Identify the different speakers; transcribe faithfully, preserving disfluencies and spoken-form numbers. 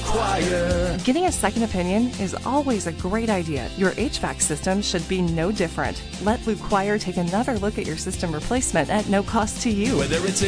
Speaker 1: Choir.
Speaker 2: Getting a second opinion is always a great idea. Your H V A C system should be no different. Let Blue Choir take another look at your system replacement at no cost to you.
Speaker 1: Whether it's